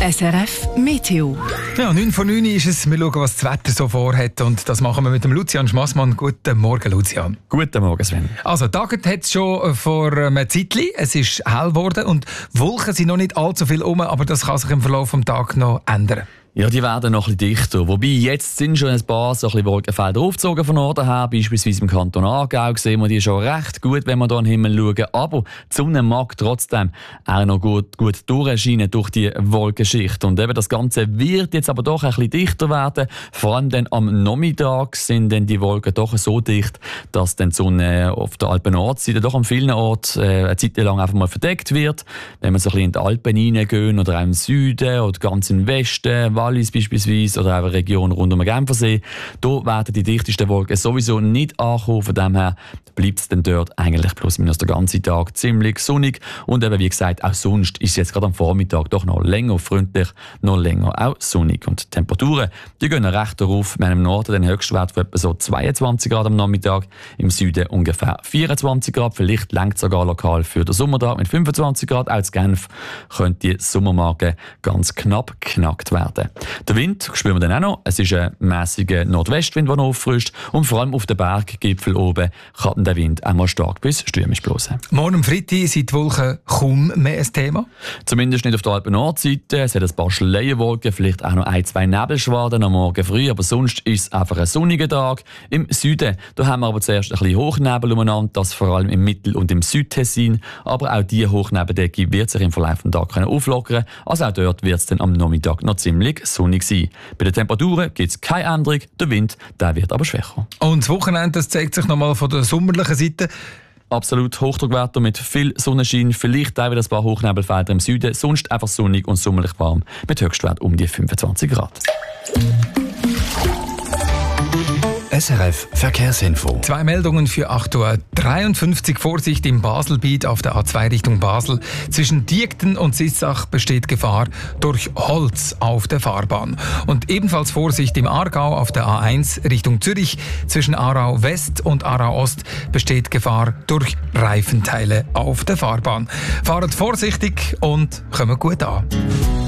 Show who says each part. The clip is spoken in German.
Speaker 1: SRF Meteo.
Speaker 2: Ja, 9 von 9 ist es. Wir schauen, was das Wetter so vorhat. Und das machen wir mit dem Lucian Schmassmann. Guten Morgen, Lucian.
Speaker 3: Guten Morgen, Sven.
Speaker 2: Also, Tag hat es schon vor einem Zeitchen. Es ist hell geworden und Wolken sind noch nicht allzu viel um, aber das kann sich im Verlauf des Tages noch ändern.
Speaker 3: Ja, die werden noch ein bisschen dichter. Wobei, jetzt sind schon ein paar so ein bisschen Wolkenfelder aufgezogen von Norden her. Beispielsweise im Kanton Aargau sehen wir die schon recht gut, wenn wir hier in den Himmel schauen. Aber die Sonne mag trotzdem auch noch gut durchscheinen durch die Wolkenschicht. Und eben das Ganze wird jetzt aber doch ein bisschen dichter werden. Vor allem dann am Nachmittag sind dann die Wolken doch so dicht, dass dann die Sonne auf der Alpen-Nordseite doch an vielen Orten eine Zeit lang einfach mal verdeckt wird. Wenn wir so ein bisschen in die Alpen reingehen oder auch im Süden oder ganz im Westen, Wallis beispielsweise oder auch eine Region rund um den Genfersee, da werden die dichtesten Wolken sowieso nicht ankommen. Von dem her bleibt es dann dort eigentlich plus minus den ganzen Tag ziemlich sonnig. Und eben, wie gesagt, auch sonst ist es jetzt gerade am Vormittag doch noch länger freundlich, noch länger auch sonnig. Und die Temperaturen, die gehen recht darauf. Wir haben im Norden den Höchstwert von etwa so 22 Grad am Nachmittag, im Süden ungefähr 24 Grad. Vielleicht reicht es sogar lokal für den Sommertag mit 25 Grad. Auch in Genf könnte die Sommermarke ganz knapp geknackt werden. Der Wind spüren wir dann auch noch. Es ist ein mäßiger Nordwestwind, der noch auffrischt. Und vor allem auf den Berggipfel oben kann der Wind auch mal stark bis stürmisch blosen.
Speaker 2: Morgen am Freitag sind die Wolken kaum mehr ein Thema.
Speaker 3: Zumindest nicht auf der Alpen-Nordseite. Es hat ein paar Schleierwolken, vielleicht auch noch 1-2 Nebelschwaden am Morgen früh. Aber sonst ist es einfach ein sonniger Tag. Im Süden da haben wir aber zuerst ein bisschen Hochnebel umeinander, das vor allem im Mittel- und im Südtessin. Aber auch diese Hochnebeldecke wird sich im Verlauf des Tages auflockern. Also auch dort wird es dann am Nachmittag noch ziemlich sonnig sein. Bei den Temperaturen gibt es keine Änderung, der Wind der wird aber schwächer.
Speaker 2: Und das Wochenende das zeigt sich nochmal von der sommerlichen Seite.
Speaker 3: Absolut Hochdruckwetter mit viel Sonnenschein, vielleicht auch wieder ein paar Hochnebelfelder im Süden, sonst einfach sonnig und sommerlich warm mit Höchstwert um die 25 Grad.
Speaker 1: SRF Verkehrsinfo.
Speaker 2: 2 Meldungen für 8:53 Uhr. Vorsicht im Baselbiet auf der A2 Richtung Basel. Zwischen Diekten und Sissach besteht Gefahr durch Holz auf der Fahrbahn. Und ebenfalls Vorsicht im Aargau auf der A1 Richtung Zürich. Zwischen Aarau West und Aarau Ost besteht Gefahr durch Reifenteile auf der Fahrbahn. Fahrt vorsichtig und kommt gut an.